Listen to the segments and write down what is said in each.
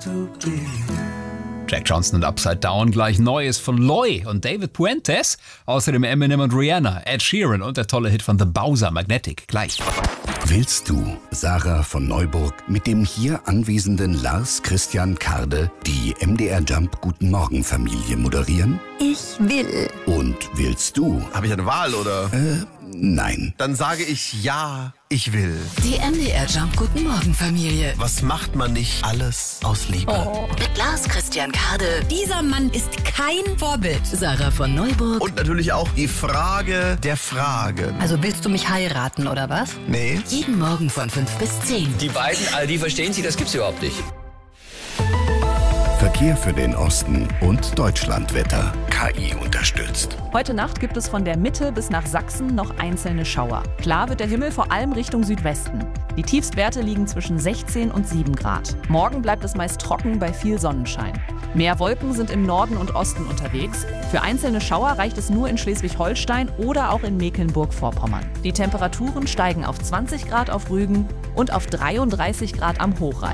Jack Johnson und Upside Down, gleich Neues von Loy und David Puentes. Außerdem Eminem und Rihanna, Ed Sheeran und der tolle Hit von The Bowser, Magnetic, gleich. Willst du, Sarah von Neuburg, mit dem hier anwesenden Lars Christian Karde die MDR Jump Guten Morgen Familie moderieren? Ich will. Und willst du? Habe ich eine Wahl, oder? Nein. Dann sage ich ja, ich will. Die MDR Jump Guten Morgen Familie. Was macht man nicht alles aus Liebe? Mit Lars Christian Karde. Dieser Mann ist kein Vorbild. Sarah von Neuburg. Und natürlich auch die Frage der Fragen. Also willst du mich heiraten, oder was? Nee. Jeden Morgen von 5 bis 10. Die beiden, die verstehen Sie, das gibt's überhaupt nicht. Verkehr für den Osten und Deutschlandwetter. KI unterstützt. Heute Nacht gibt es von der Mitte bis nach Sachsen noch einzelne Schauer. Klar wird der Himmel vor allem Richtung Südwesten. Die Tiefstwerte liegen zwischen 16 und 7 Grad. Morgen bleibt es meist trocken bei viel Sonnenschein. Mehr Wolken sind im Norden und Osten unterwegs. Für einzelne Schauer reicht es nur in Schleswig-Holstein oder auch in Mecklenburg-Vorpommern. Die Temperaturen steigen auf 20 Grad auf Rügen und auf 33 Grad am Hochrhein.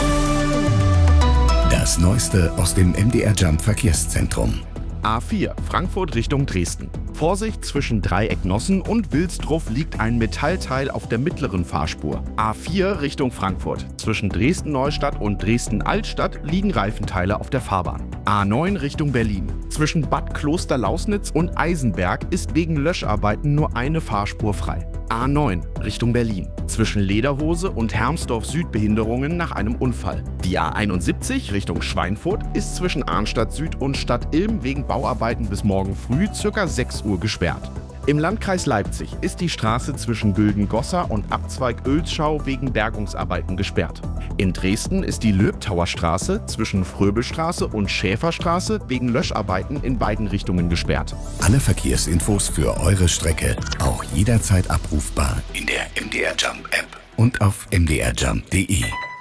Das Neueste aus dem MDR Jump Verkehrszentrum. A4 Frankfurt Richtung Dresden. Vorsicht, zwischen Dreieck Nossen und Wilsdruff liegt ein Metallteil auf der mittleren Fahrspur. A4 Richtung Frankfurt. Zwischen Dresden-Neustadt und Dresden-Altstadt liegen Reifenteile auf der Fahrbahn. A9 Richtung Berlin. Zwischen Bad Kloster-Lausnitz und Eisenberg ist wegen Löscharbeiten nur eine Fahrspur frei. A9 Richtung Berlin. Zwischen Lederhose und Hermsdorf Süd Behinderungen nach einem Unfall. Die A71 Richtung Schweinfurt ist zwischen Arnstadt Süd und Stadt Ilm wegen Bauarbeiten bis morgen früh ca. 6 Uhr gesperrt. Im Landkreis Leipzig ist die Straße zwischen Güldengossa und Abzweig Oelzschau wegen Bergungsarbeiten gesperrt. In Dresden ist die Löbtauer Straße zwischen Fröbelstraße und Schäferstraße wegen Löscharbeiten in beiden Richtungen gesperrt. Alle Verkehrsinfos für eure Strecke auch jederzeit abrufbar in der MDR Jump App und auf mdrjump.de.